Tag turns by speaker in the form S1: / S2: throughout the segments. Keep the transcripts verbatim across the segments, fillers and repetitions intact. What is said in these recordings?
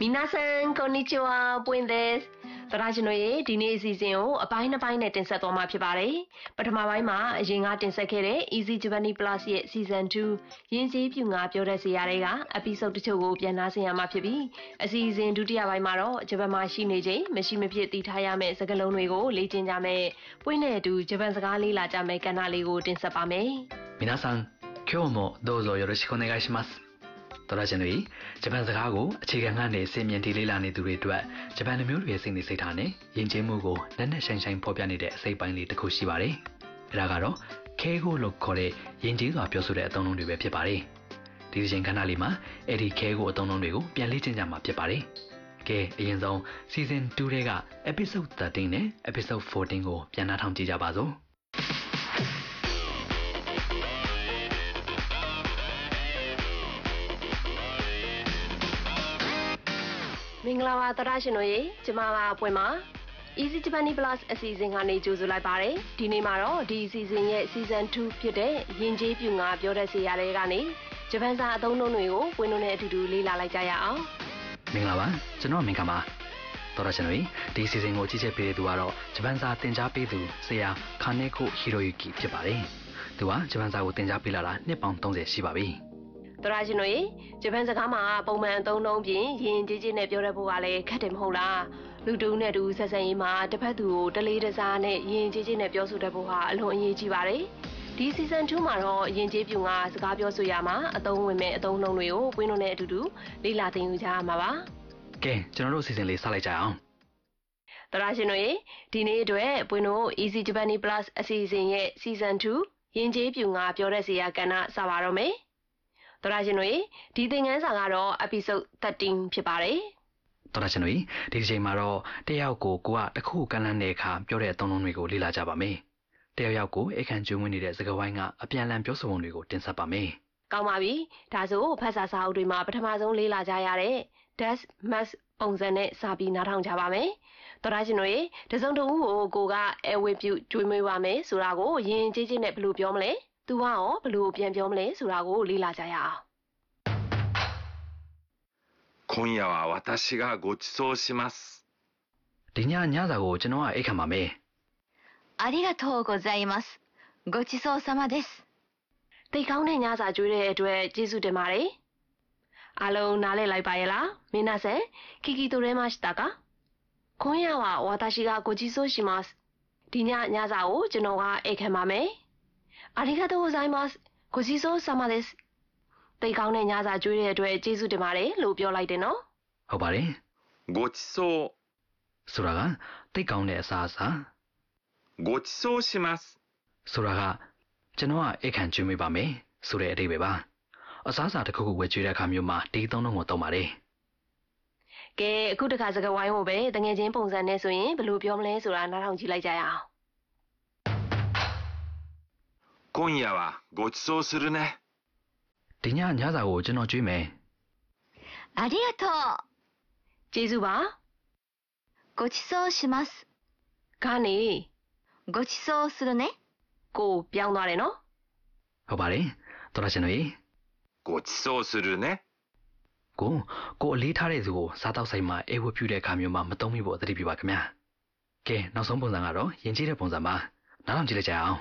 S1: 皆さんこんにちはပွင့်ですတရာရှင်တို့ရေဒီနေ့အစီအစဉ်ကိုအပိုင်းနှစ်ပိုင်းနဲ့တင်ဆက်သွားမှာဖြစ်ပါတယ်ပထမပိုင်းမှာအရင်ကတင်ဆက်ခဲ့တဲ့ Easy Japanese Plus ရဲ့ Season twoရင်းကျေးပြူငါပြောတဲ့ဇာတ်တွေက episode တချို့ကိုပြန်နှားဆင်ရမှာဖြစ်ပြီးအစီအစဉ်ဒုတိယပိုင်းမှာတော့ဂျပန်မှာရှိနေချိန်မရှိမဖြစ်တည်ထားရမယ့်စကားလုံးတွေကိုလေ့ကျင့်ကြမယ်ပွင့်နဲ့အတူဂျပန်စကားလေးလာကြမယ်ကဏ္ဍလေးကိုတင်ဆက်ပါမယ်
S2: 皆さん今日もどうぞよろしくお願いしますတော်ရရှင်တွေဂျပန်စကားကိုအခြေခံကနေစင်မြင့်တီးလေးလာနေသူတွေအတွက်ဂျပန်လူမျိုးတွေရဲ့စိတ်နေစိတ်ထားနဲ့ယဉ်ကျေးမှုကိုနက်နက်ရှိုင်းရှိုင်းဖော်ပြနေတဲ့အစိပ်ပိုင်းလေးတစ်ခုရှိပါတယ်။အဲဒါကတော့ခဲကိုလို့ခေါ်တဲ့ယဉ်ကျေးစွာပြောဆိုတဲ့အသုံးအနှုန်းတွေပဲဖြစ်ပါတယ်။ဒီချိန်ခဏလေးမှာအဲ့ဒီခဲကိုအသုံးအနှုန်းတွေကိုပြန်လေ့ကျင့်ကြမှာဖြစ်ပါတယ်။ကဲအရင်ဆုံး Season two ထဲက Episode thirteen နဲ့ Episode fourteen ကိုပြန်နှားထောင်ကြည့်ကြပါစို့။
S1: မင်္ဂလာပါတရရှင်တို့ရေကျမပါပွင့်ပါ Easy Japanese Plus အစီအစဉ်ကနေကြိုဆိုလိုက်ပါတယ်ဒီနေ့မှာတော့ဒီအစီအစဉ်ရဲ့ Season two ဖြစ်တဲ့ယဉ်ကျေးပြူငါပြောတဲ့ဇာတ်တွေကနေဂျပန်စာအသုံးအနှုန်းတွေကိုပွင့်တို့နဲ့အတူတူလေ့လာလိုက်ကြရအောင်
S2: မင်္ဂလာပါကျွန်တော်မင်္ဂလာပါတော်ရရှင်တို့ဒီအစီအစဉ်ကိုကြည့်ချက်ပေးတဲ့သူကတော့ဂျပန်စာသင်ကြားပေးသူဆရာခါနေကိုဟီရိုယူကီဖြစ်ပါတယ်သူကဂျပန်စာကိုသင်ကြားပေးလာတာနှစ်ပေါင်းthirtyရှိပါပြီ
S1: တရာရှင်တို့ရေဂျပန်စကားမှာပုံမှန်အသုံးအနှုန်းပြင်ယဉ်ကျေးကျေးနဲ့ပြောရဖို့ကလည်းခက်တယ်မဟုတ်လားလူတူနဲ့တူဆက်ဆံရေးမှာတစ်ဖက်သူကိုတလေးတစားနဲ့ယဉ်ကျေးကျေးနဲ့ပြောဆိုတတ်ဖို့ဟာအလွန်အရေးကြီးပါတယ်ဒီ Season two မှာတော့ယဉ်ကျေးပြူငါစကားပြောဆိုရမှာအသုံးဝင်မဲ့အသုံးအနှုန်းတွေကိုပွင့်တို့နဲ့အတူတူလေ့လာသင်ယူကြရမှာပါ
S2: ကဲကျွန်တော်တို့ Season လေးစလိုက်ကြအောင်
S1: တရာရှင်တို့ရေဒီနေ့အတွက်ပွင့်တို့ Easy Japanese Plus အစီအစဉ်ရဲ့ Season two ယဉ်ကျေးပြူငါပြောတဲ့ဇာတ်ကဏ္ဍစပါတော့မယ်တော်ရရှင်တို့ဒီသင်ခန်းစာကတော့ episode thirteen ဖြစ်ပါတယ်
S2: တော်ရရှင်တို့ဒီဒီချိန်မှာတော့တယောက်ကိုကိုကတခုကန့်လန့်တဲ့အခါပြောတဲ့အသုံးအနှုန်းတွေကိုလေ့လာကြပါမယ်တယောက်ယောက်ကိုအခန့်ကျွေးမွေးနေတဲ့စကားဝိုင်းကအပြန်အလှန်ပြောဆိုပုံတွေကိုတင်ဆက်ပါမယ်
S1: ကောင်းပါပြီဒါဆိုဖတ်စာစာအုပ်တွေမှာပထမဆုံးလေ့လာကြရတဲ့ das must ပုံစံနဲ့စာပြီးနားထောင်ကြပါမယ်တော်ရရှင်တို့တစုံတစ်ဦးကိုကိုကအဝေပြုကျွေးမွေးပါမယ်ဆိုတာကိုယဉ်ကျေးချင်းနဲ့ဘယ်လိုပြောမလဲသူကရောဘလို့ပြန်ပြောမလဲဆိုတာကိုလေ့လာကြရအောင်
S3: 今夜は私がご馳走します
S2: ဒီညညစာကိုကျွန်တော်ကအိတ်ခံပါမယ်
S4: ありがとうございますごちそうさまです
S1: တိတ်ကောင်းတဲ့ညစာကျွေးတဲ့အတွက်ကျေးဇူးတင်ပါတယ်အားလုံးနားလည်လိုက်ပါရဲ့လားမင်းနာဆန်キキとれましたか今夜は私がご馳走しますဒီညညစာကိုကျွန်တော်ကအိတ်ခံပါမယ်ありがとうございます。ごちそうさまです。တိတ်ကောင်းတဲ့ညစာကျွေးတဲ့အတွက်ကျေးဇူးတင်ပါတယ်လို့ပြောလိုက်တယ်နော်
S2: ။ဟုတ်ပါတယ်
S3: ။ごちそう
S2: ဆိုတာကတိတ်ကောင်းတဲ့အစားအစာ
S3: ごちそうします
S2: ဆိုတာကကျွန်တော်ကအိတ်ခံကျွေးမိပါမယ်ဆိုတဲ့အဓိပ္ပာယ်ပါ။အစားအစာတစ်ခုခုဝယ်ကျွေးတဲ့အခါမျိုးမှာဒီသုံးလုံးကိုသုံးပါတယ်
S1: ။ကဲအခုတခါစကားဝိုင်းကိုပဲတငယ်ချင်းပုံစံနဲ့ဆိုရင်ဘယ်လိုပြောမလဲဆိုတာနားထောင်ကြည့်လိုက်ကြရအောင်။
S3: 今夜はごちそうするね
S2: ဒီညညစာကိုကျွန်တော်ကျွေးမယ်
S4: ありがとう
S1: ကျေးဇူးပါ
S4: ごちそうします
S1: ကနေ
S4: ごちそうするね
S1: ကိုပြောင်းသွားတယ်နော်
S2: ဟုတ်ပါတယ်တော်ရရှင်တို့
S3: ごちそうするね
S2: ကိုကိုအလေးထားတဲ့သူကိုစားတော့ဆိုင်မှာအေဝတ်ပြုတဲ့အခါမျိုးမှာမသုံးမိဖို့သတိပြုပါခင်ဗျာကဲနောက်ဆုံးပုံစံကတော့ယဉ်ကျေးတဲ့ပုံစံပါနားထောင်ကြည့်လိုက်ကြအောင်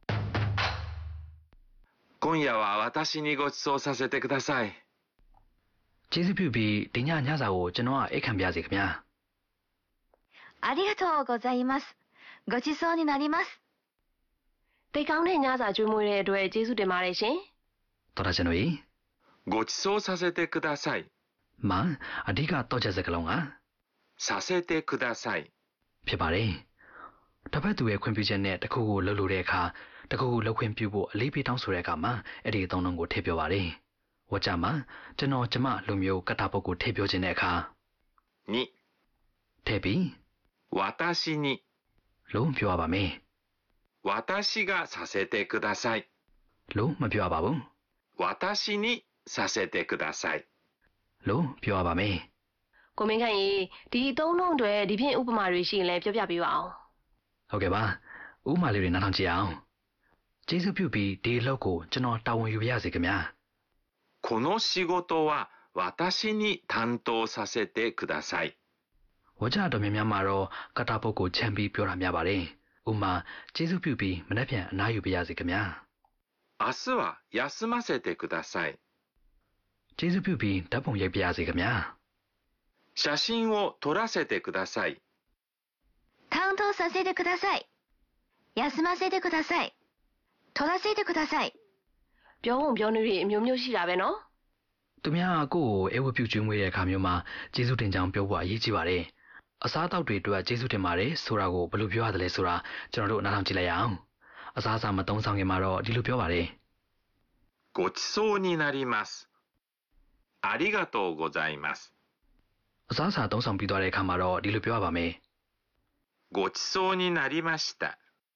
S3: 今夜は私にご馳走させてください。
S2: ကျေးဇူးပြုပြီးဒီညညစာကိုကျွန်တော်ကအိတ်ခံပြစေခင်ဗျာ
S4: ありがとうございますごちそうになります
S1: တိတ်ကောင်းတဲ့ညစာကျွေးမွေးတဲ့အတွက်ကျေးဇူးတင်ပါတယ်ရှင်
S2: တော်ရရှင်တို့
S3: ご馳走させてください
S2: မအဓိကတော့ချက်စကလုံးက
S3: させてください
S2: ဖြစ်ပါတယ်တစ်ဖက်သူရဲ့ခွင့်ပြုချက်နဲ့တစ်ခုကိုလှုပ်လို့တဲ့အခါတစ်ခုကိုလှုပ်ခွင့်ပြုဖို့အလေးပေးတောင်းဆိုတဲ့အခါမှာအဲ့ဒီအသုံးအနှုန်းကိုထည့်ပြောပါတယ်။ဝါကြမှာကျွန်တော်ကျမလူမျိုးကတ္တပုတ်ကိုထည့်ပြောခြင်းတဲ့အခါ
S3: に
S2: ထည့်ပြီး
S3: 私に
S2: လို့ပြောရပါမယ်
S3: ။私がさせてください
S2: လို့မပြောရပါဘူး
S3: ။私にさせてください
S2: လို့ပြောရပါမယ်
S1: ။ကိုမင်းခိုင်ရေဒီအသုံးအနှုန်းတွေဒီဖြင့်ဥပမာတွေရှိရင်လည်းပြောပြပေးပါအောင်
S2: ။ဟုတ်ကဲ့ပါ။ဥပမာလေးတွေနားထောင်ကြည့်အောင်။ကျေးဇူးပြုပြီးဒီအလုပ်ကိုကျွန်တော်တာဝန်ယူပါရစေခင်ဗျာ
S3: この仕事は私に担当させてください。
S2: ဝါကြတော်များများမှာတော့ကတာပုတ်ကိုချမ်းပြီးပြောတာများပါတယ်ဥမာကျေးဇူးပြုပြီးမနှက်ပြန်အနားယူပါရစေခင်ဗျာ
S3: 明日は休ませてください。
S2: ကျေးဇူးပြုပြီးဓာတ်ပုံရိုက်ပါရစေခင်ဗျာ
S3: 写真を撮らせてください。
S4: 担当させてください。休ませてください。取らせてください。
S1: ပြောဖို့ပြောနည်းတွေအမျိုးမျိုးရှိတာပဲနော်
S2: သူများကိုယ်ကိုအဲဝပြုကျွေးမွေးတဲ့အခါမျိုးမှာကျေးဇူးတင်ကြောင်းပြောဖို့အရေးကြီးပါတယ်အစားအသောက်တွေအတွက်ကျေးဇူးတင်ပါတယ်ဆိုတာကိုဘယ်လိုပြောရတယ်လဲဆိုတာကျွန်တော်တို့နားထောင်ကြည့်လိုက်ရအောင်အစားအစာမသုံးဆောင်ခင်မှာတော့ဒီလိုပြောပါတယ်
S3: ごちそうになります。ありがとうございます。
S2: အစားအစာသုံးဆောင်ပြီးသွားတဲ့အခါမှာတော့ဒီလိုပြောရပါမယ်
S3: ごちそうになりました。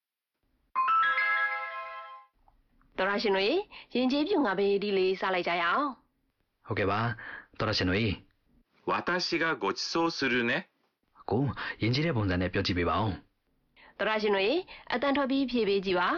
S1: တော်ရရှင်တွေရင်ကျေးပြုငါပေးဒီလေးစလိုက်ကြရအောင်
S2: ဟုတ်ကဲ့ပါတော်ရရှင်တို့
S3: 私がごちそうするね。
S2: ကိုရင်ကျေးတဲ့ပုံစံနဲ့ပြောကြည့်ပေးပါဦး
S1: တော်ရရှင်တွေအတန်ထွက်ပြီးဖြည့်ပေးကြည့်ပါ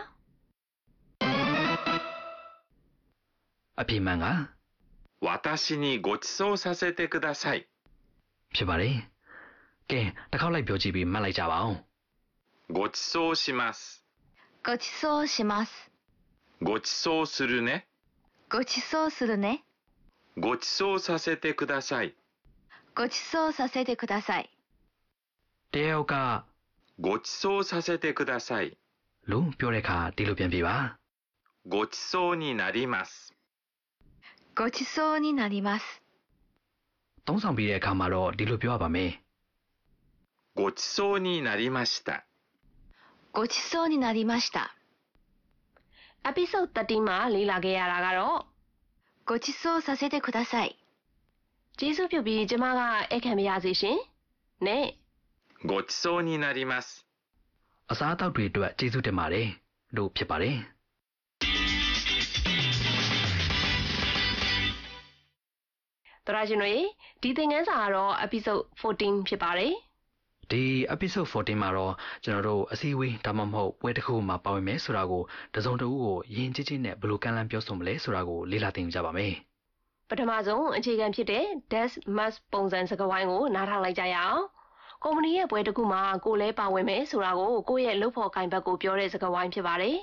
S2: အပြေမှန်က
S3: 私にごちそうさせてください。
S2: ဖြစ်ပါတယ်ကဲတစ်ခေါက်လိုက်ပြောကြည့်ပြီးမှတ်လိုက်ကြပါဦး
S3: ごちそうします。
S4: ごちそうします。
S3: ごちそうするね。
S4: ごちそうするね。
S3: ごちそうさせてください。
S4: ごちそうさせてください。
S2: တယောက်က
S3: ごちそうさせてください。
S2: လို့ပြောတဲ့အခါဒီလိုပြန်ပြပါ
S3: ごちそうになります。
S4: ごちそうになります。
S2: သုံးဆောင်ပြီးတဲ့အခါမှာတော့ဒီလိုပြောရပါမယ်
S3: ごちそうになりました。
S4: ごちそうになりました。
S1: episode thirteenမှာလေ့လာခဲ့ရတာကတော့
S4: ごちそうさせてください。
S1: ကျေးဇူးပြုပြီးကျမကဧည့်ခံပါရစေရှင်နဲ့
S3: ごちそうになります。
S2: အစားအသောက်တွေအတွက်ကျေးဇူးတင်ပါတယ်လို့ဖြစ်ပါတယ်
S1: တော်ရရှင်တွေဒီသင်ခန်းစာကတော့ episode fourteen ဖြစ်ပါတယ်
S2: ဒီ episode fourteen မှာတော့ကျွန်တော်တို့အစည်းအဝေးဒါမှမဟုတ်ပွဲတစ်ခုမှာပါဝင်မယ်ဆိုတာကိုတစုံတစ်ဦးကိုယဉ်ကျေးချင်းနဲ့ဘယ်လိုကမ်းလှမ်းပြောဆိုမလဲဆိုတာကိုလေ့လာသင်ကြပါမယ်
S1: ပထမဆုံးအခြေခံဖြစ်တဲ့ does must ပုံစံစကားဝိုင်းကိုနားထောင်လိုက်ကြရအောင်ကုမ္ပဏီရဲ့ပွဲတစ်ခုမှာကိုယ်လဲပါဝင်မယ်ဆိုတာကိုကိုယ့်ရဲ့လုပ်ဖော်ကိုင်ဘက်ကိုပြောတဲ့စကားဝိုင်းဖြစ်ပါတယ်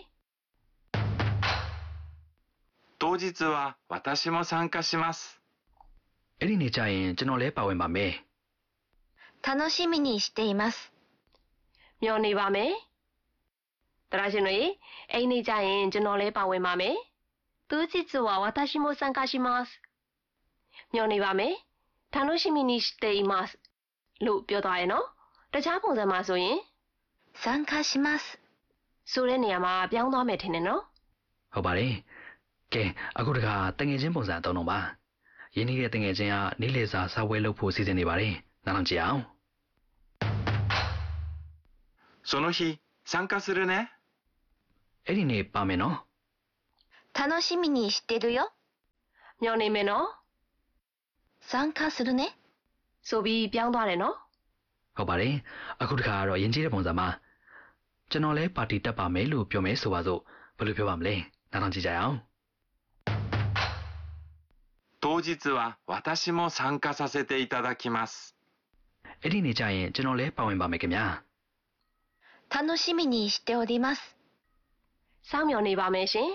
S3: 当日は私も参加します。
S2: အဲ့ဒီနေ့ကျရင်ကျွန်တော်လဲပါဝင်ပါမယ်
S4: 楽しみにしています。
S1: မျှော်နေပါမယ်တော်ရရှင်တွေအဲ့ဒီနေ့ကျရင်ကျွန်တော်လဲပါဝင်ပါမယ်当日は私も参加しますမျှော်နေပါမယ်楽しみにしていますလို့ပြောသွားရနော်တခြားပုံစံမှာဆိုရင်
S4: 参加します
S1: ဆိုတဲ့နေရာမှာပြောင်းသွားမယ်ထင်တယ်နော်
S2: ဟုတ်ပါတယ်ကဲအခုတခါတငယ်ချင်းပုံစံအသုံးတော့ပါရင်းနှီးတဲ့တငယ်ချင်းကနေ့လည်စာစာဝဲလုပ်ဖို့စီစဉ်နေပါတယ်နားထောင်ကြည့်အောင်
S3: その日参加するね。
S2: အဲ့ဒီနေ့ပါမယ်နော်
S4: 楽しみにしてるよ。
S1: မျှော်နေမယ်နော်
S4: 参加するね。
S1: ဆိုပြီးပြောင်းသွားတယ်နော်
S2: ဟုတ်ပါတယ်အခုတခါကတော့ယဉ်ကျေးတဲ့ပုံစံမှာကျွန်တော်လဲပါတီတက်ပါမယ်လို့ပြောမယ်ဆိုပါစို့ဘယ်လိုပြောပါမလဲနားထောင်ကြည့်ကြအောင်
S3: 当日は私も参加させていただきます。
S2: အဲ့ဒီနေ့ကျရင်ကျွန်တော်လဲပါဝင်ပါမယ်ခင်ဗျာ
S4: 楽しみにしております。
S1: စောင့်မျှော်နေပါမယ်ရှင်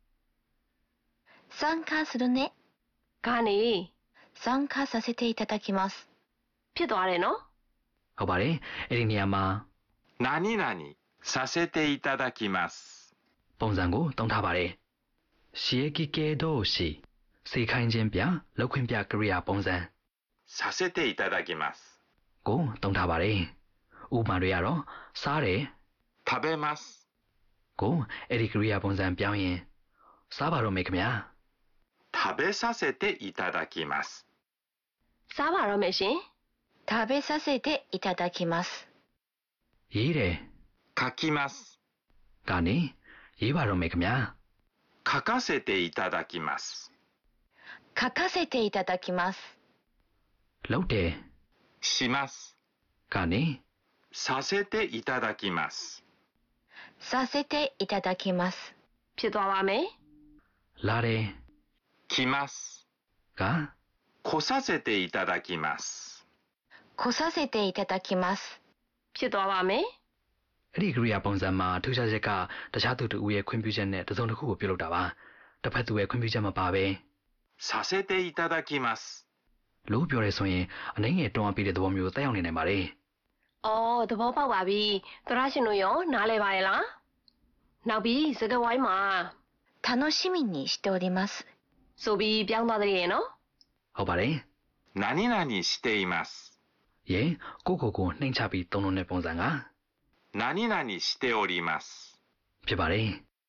S4: 参加するね。
S1: ကနေ
S4: 参加させていただきます。
S1: ဖြစ်သွားတယ်နော်
S2: ဟုတ်ပါတယ်အဲ့ဒီနေရာမှာ
S3: 何々させていただきます。
S2: ပုံစံကိုသုံးထားပါတယ်ရှေကီကေဒိုရှိစေခိုင်းခြင်းပြလောက်ခွင့်ပြကရိယာပုံစံ
S3: させていただきます
S2: ကိုသုံးထားပါတယ်ဥပမာတွေကတော့စားတယ်
S3: 食べます
S2: ကိုအဲ့ဒီကရိယာပုံစံပြောင်းရင်စားပါတော့မယ်ခင်ဗျာ
S3: 食べさせていただきます
S1: စားပါတော့မယ်ရှင်
S4: 食べさせていただきます
S2: ရေးတယ်
S3: 書きます
S2: ကနေရေးပါတော့မယ်ခင်ဗျာ
S3: 書かせていただきます
S4: 書かせていただきます
S2: လုပ်တယ်
S3: します
S2: ကနေ
S3: させていただきます
S4: させていただきます
S1: ဖြစ်သွားပါမယ်
S2: လာတယ်
S3: 来ます
S2: က
S3: 来させていただきます。
S4: 来させていただきます。
S1: ဖြစ်သွားပါမယ်
S2: အဲ့ဒီကရိယာပုံစံမှာထူးခြားချက်ကတခြားသူတူရဲ့ခွင့်ပြုချက်နဲ့တစ်စုံတစ်ခုကိုပြုလုပ်တာပါတစ်ဖက်သူရဲ့ခွင့်ပြုချက်မပါဘဲ
S3: させていただきます
S2: လို့ပြောရဲဆိုရင်အနှိမ့်ငယ်တွန်းအားပေးတဲ့သဘောမျိုးတက်ရောက်နေနိုင်ပါတယ်
S1: အော်သဘောပေါက်ပါပြီသရရှင်တို့ရောနားလဲပါရဲ့လားနောက်ပြီးစကားဝိုင်းမှာ
S4: 楽しみにしております。
S1: ဆိုပြီးပြောင်းသွားတဲ့ရဲ့နော်
S2: ဟုတ်ပါတယ်
S3: 何々しています
S2: ယေကိုကိုကိုနှိမ့်ချပြီးသုံးလုံးတဲ့ပုံစံက
S3: 何々しております
S2: ဖြစ်ပါတယ်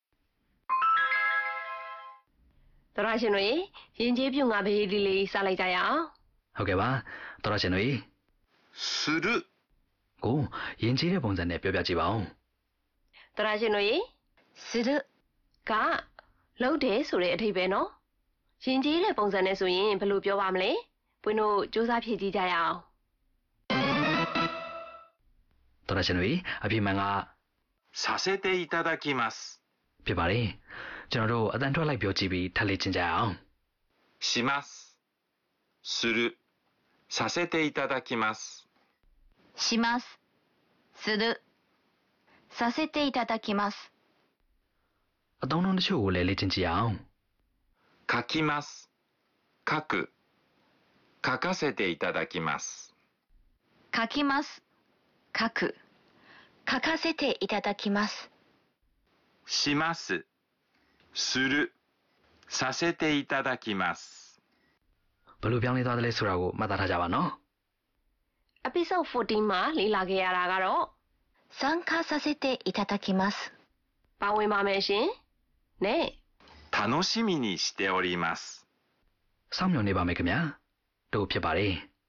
S1: သရရှင်တို့ရင်ကျေးပြုငါဘေးလေးလေးစားလိုက်ကြရအောင်
S2: ဟုတ်ကဲ့ပါတော်ရရှင်တို့
S3: する
S2: ကိုယဉ်ကျေးတဲ့ပုံစံနဲ့ပြောပြကြည့်ပါဦး
S1: သရရှင်တို့
S4: する
S1: ကလှုပ်တယ်ဆိုတဲ့အထိပ္ပယ်နော်ရင်ကျေးတဲ့ပုံစံနဲ့ဆိုရင်ဘယ်လိုပြောပါမလဲပွင့်တို့စူးစမ်းဖြည့်ကြည့်ကြရအောင်
S2: တော်ရရှင်တို့အပြည့်မှန်က
S3: させていただきます
S2: ဖြစ်ပါတယ်ကျွန်တော်တို့အတန်ထွက်လိုက်ပြောကြည့်ပြီးထပ်လေ့ကျင့်ကြအောင်
S3: しますするさせていただきます
S4: しますするさせていただきます。
S2: အသုံးနှုန်းတချို့ကိုလည်းလေ့ကျင့်ကြည့်အောင်
S3: 書きます書く書かせていただきます
S4: 書きます書く書かせていただきます。
S3: しますするさせていただきます
S2: ဘယ်လိုပြောင်းလဲသွားတယ်လဲဆိုတာကိုမှတ်သားထားကြပါနော်
S1: episode fourteen မှာလေ့လာခဲ့ရတာကတော့
S4: 参加させていただきます。
S1: ပါဝင်ပါမယ်ရှင်နဲ့
S3: 楽しみにしております
S2: စောင့်မျှော်နေပါမယ်ခင်ဗျာတို့ဖြစ်ပါတယ်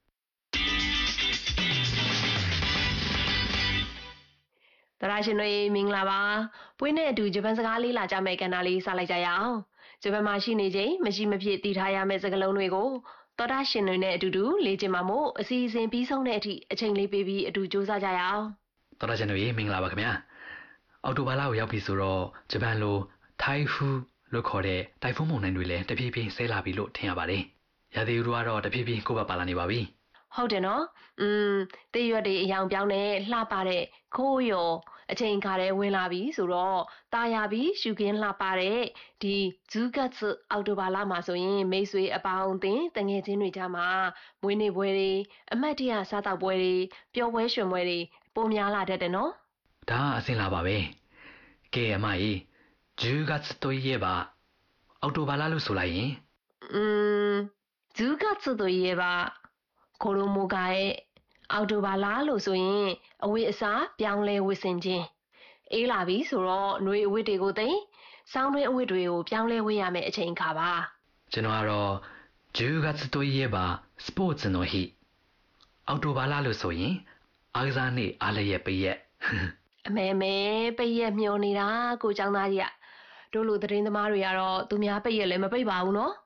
S1: သရရှင်တို့မင်္ဂလာပါပွင့်နဲ့အတူဂျပန်စကားလေးလာကြမယ့်ကဏ္ဍလေးစလိုက်ကြရအောင်ဂျပန်မှာရှိနေချိန်မရှိမဖြစ်တည်ထားရမယ့်စကားလုံးတွေကိုသောတာရှင်တွေနဲ့အတူတူလေ့ကျင့်မှာမို့အစီအစဉ်ပြီးဆုံးတဲ့အထိအချိန်လေးပေးပြီးအတူစူးစမ်းကြရအောင်
S2: တော်ရရှင်တို့မင်္ဂလာပါခင်ဗျာအော်တိုဘာလကိုရောက်ပြီဆိုတော့ဂျပန်လိုထိုင်ဖူလို့ခေါ်တဲ့တိုင်ဖုန်းမုန်တိုင်းတွေလည်းတဖြည်းဖြည်းဆဲလာပြီလို့ထင်ရပါတယ်ရာသီဥတုကတော့တဖြည်းဖြည်းကိုယ့်ဘက်ပါလာနေပါပြီ
S1: ဟုတ်တယ်နော်อืมတရွက်တွေအယောင်ပြောင်းနဲ့လှပတဲ့ခိုးရော်အချိန်ခါတဲ့ဝင်လာပြီဆိုတော့တာယာပြီးရှုခင်းလှပတဲ့ဒီဇူးကတ်စ်အော်တိုဘာလမှာဆိုရင်မိတ်ဆွေအပေါင်းအသင်းတငယ်ချင်းတွေကြားမှာမွေးနေ့ပွဲတွေအမတ်တရစားတောက်ပွဲတွေပျော်ပွဲရွှင်ပွဲတွေပုံများလာတတ်တယ်နော်
S2: ဒါအဆင်လာပါပဲကဲအမကြီးじゅうがつといえばအော်တိုဘာလလို့ဆိုလိုက်ရင်
S1: อืมဇူးကတ်စ်တို့ရဲ့ပါကိုလိုမိုကရဲ့အော်တိုဘာလလို့ဆိုရင်အဝိအစားပြောင်းလဲဝစ်စင်ခြင်းအေးလာပြီဆိုတော့ຫນွေအဝတ်တွေကိုသိစောင်းတွင်းအဝတ်တွေကိုပြောင်းလဲဝတ်ရမယ့်အချိန်ခါပါ
S2: ကျွန်တော်ကတော့じゅうがつといえばスポーツの日အော်တိုဘာလလို့ဆိုရင်အားကစားနေ့အားလည်းရဲ့ပိရက်
S1: အမေမေပိတ်ရက်မျောနေတာကိုចောင်းသားကြီးကတို့လိုသတင်းသမားတွေကတော့သူများပိတ်ရက်လည်းမပိတ်ပါဘူးနော်